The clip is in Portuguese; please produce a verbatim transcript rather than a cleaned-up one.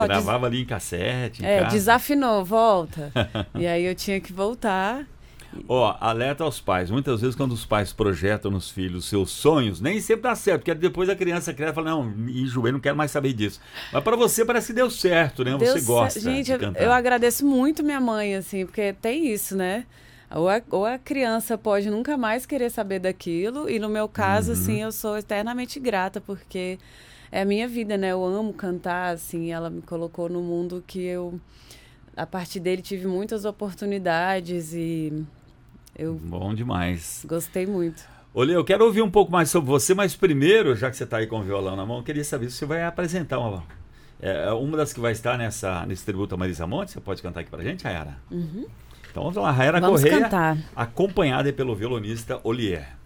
Gravava ali em cassete, em É, casa. desafinou, volta. E aí eu tinha que voltar. Ó, alerta aos pais. Muitas vezes quando os pais projetam nos filhos seus sonhos, nem sempre dá certo, porque depois a criança cresce e fala, não, enjoei, não quero mais saber disso. Mas para você parece que deu certo, né? Deu Você gosta cer- Gente, de eu, cantar. eu agradeço muito minha mãe, assim, porque tem isso, né? Ou a, ou a criança pode nunca mais querer saber daquilo, e no meu caso, assim, Uhum. eu sou eternamente grata, porque é a minha vida, né? Eu amo cantar, assim, ela me colocou no mundo que eu, a partir dele, tive muitas oportunidades e eu Bom demais. gostei muito. Olê, eu quero ouvir um pouco mais sobre você, mas primeiro, já que você está aí com o violão na mão, eu queria saber se você vai apresentar uma, é, uma das que vai estar nessa, nesse tributo a Marisa Monte. Você pode cantar aqui pra gente, Rayara? Uhum. Então vamos lá, Rayara Vamos Correia, cantar. acompanhada pelo violonista Olier.